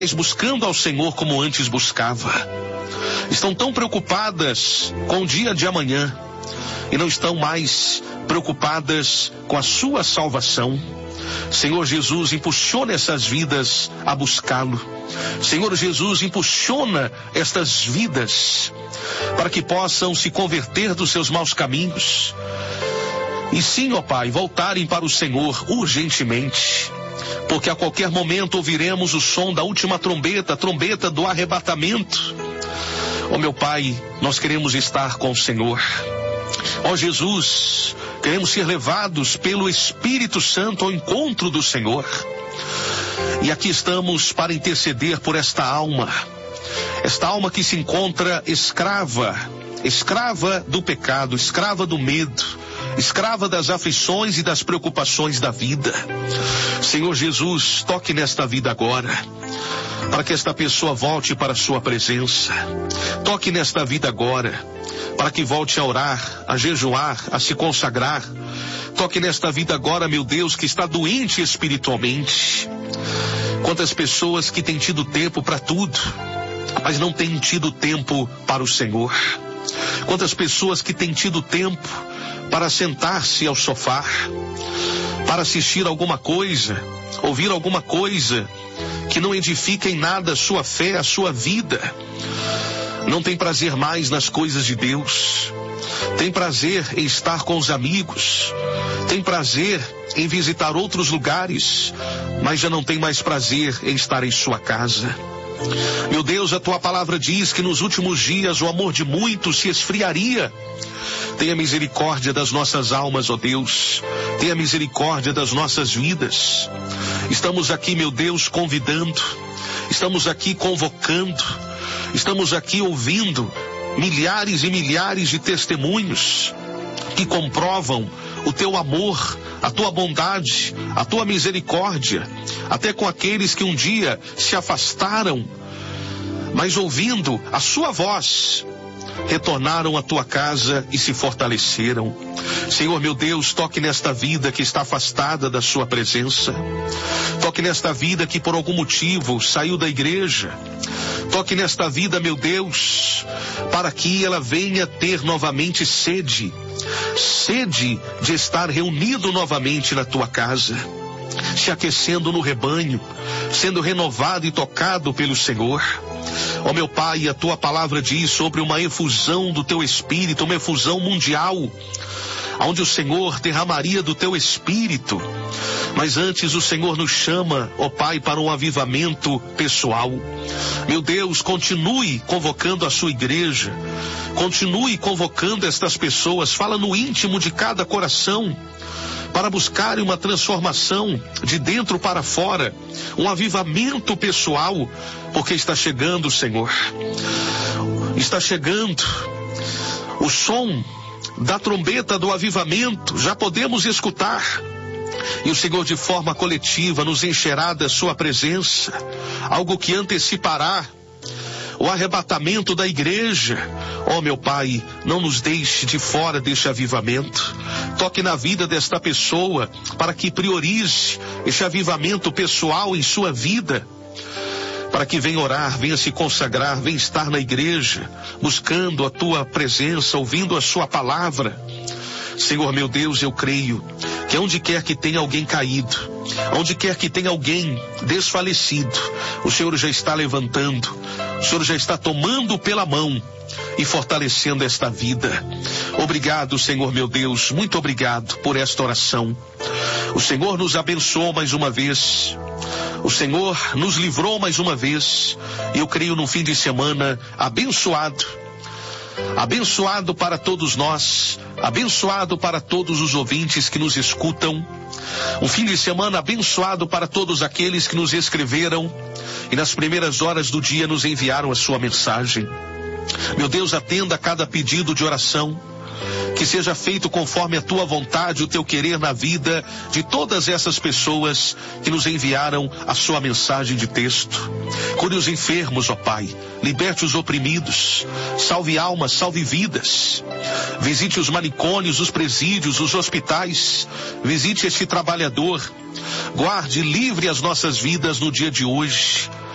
buscando ao Senhor como antes buscava. Estão tão preocupadas com o dia de amanhã e não estão mais preocupadas com a sua salvação. Senhor Jesus, impulsiona essas vidas a buscá-lo. Senhor Jesus, impulsiona estas vidas para que possam se converter dos seus maus caminhos e sim, ó Pai, voltarem para o Senhor urgentemente, porque a qualquer momento ouviremos o som da última trombeta, a trombeta do arrebatamento. Ó meu Pai, nós queremos estar com o Senhor. Ó Jesus, queremos ser levados pelo Espírito Santo ao encontro do Senhor. E aqui estamos para interceder por esta alma que se encontra escrava do pecado, escrava do medo, escrava das aflições e das preocupações da vida. Senhor Jesus, toque nesta vida agora, para que esta pessoa volte para a sua presença. Toque nesta vida agora, para que volte a orar, a jejuar, a se consagrar. Toque nesta vida agora, meu Deus, que está doente espiritualmente. Quantas pessoas que têm tido tempo para tudo, mas não têm tido tempo para o Senhor. Quantas pessoas que têm tido tempo para sentar-se ao sofá, para assistir alguma coisa, ouvir alguma coisa que não edifica em nada a sua fé, a sua vida. Não tem prazer mais nas coisas de Deus. Tem prazer em estar com os amigos. Tem prazer em visitar outros lugares, mas já não tem mais prazer em estar em sua casa. Meu Deus, a tua palavra diz que nos últimos dias o amor de muitos se esfriaria. Tenha misericórdia das nossas almas, ó Deus. Tenha misericórdia das nossas vidas. Estamos aqui, meu Deus, convidando. Estamos aqui convocando. Estamos aqui ouvindo milhares e milhares de testemunhos que comprovam o teu amor, a tua bondade, a tua misericórdia, até com aqueles que um dia se afastaram, mas ouvindo a sua voz, retornaram à tua casa e se fortaleceram. Senhor meu Deus, toque nesta vida que está afastada da sua presença. Toque nesta vida que por algum motivo saiu da igreja. Toque nesta vida, meu Deus, para que ela venha ter novamente sede de estar reunido novamente na tua casa, se aquecendo no rebanho, sendo renovado e tocado pelo Senhor. Ó meu Pai, a tua palavra diz sobre uma efusão do teu Espírito, uma efusão mundial, onde o Senhor derramaria do teu Espírito. Mas antes o Senhor nos chama, ó Pai, para um avivamento pessoal. Meu Deus, continue convocando a sua igreja, continue convocando estas pessoas, fala no íntimo de cada coração, para buscarem uma transformação de dentro para fora, um avivamento pessoal, porque está chegando, Senhor. Está chegando o som da trombeta do avivamento, já podemos escutar. E o Senhor de forma coletiva nos encherá da sua presença, algo que antecipará o arrebatamento da igreja. Ó meu Pai, não nos deixe de fora deste avivamento. Toque na vida desta pessoa para que priorize este avivamento pessoal em sua vida, para que venha orar, venha se consagrar, venha estar na igreja, buscando a tua presença, ouvindo a sua palavra. Senhor meu Deus, eu creio que onde quer que tenha alguém caído, onde quer que tenha alguém desfalecido, o Senhor já está levantando, o Senhor já está tomando pela mão e fortalecendo esta vida. Obrigado, Senhor meu Deus, muito obrigado por esta oração. O Senhor nos abençoou mais uma vez, o Senhor nos livrou mais uma vez, e eu creio num fim de semana abençoado, abençoado para todos nós, abençoado para todos os ouvintes que nos escutam, um fim de semana abençoado para todos aqueles que nos escreveram e nas primeiras horas do dia nos enviaram a sua mensagem. Meu Deus, atenda a cada pedido de oração, que seja feito conforme a tua vontade, o teu querer na vida de todas essas pessoas que nos enviaram a sua mensagem de texto. Cure os enfermos, ó Pai, liberte os oprimidos, salve almas, salve vidas, visite os manicômios, os presídios, os hospitais, visite este trabalhador, guarde, livre as nossas vidas no dia de hoje.